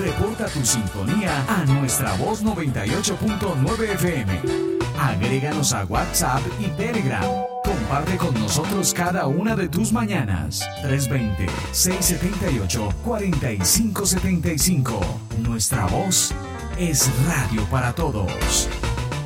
Reporta tu sintonía a nuestra voz 98.9 FM. Agréganos a WhatsApp y Telegram. Comparte con nosotros cada una de tus mañanas. 320-678-4575. Nuestra voz es radio para todos.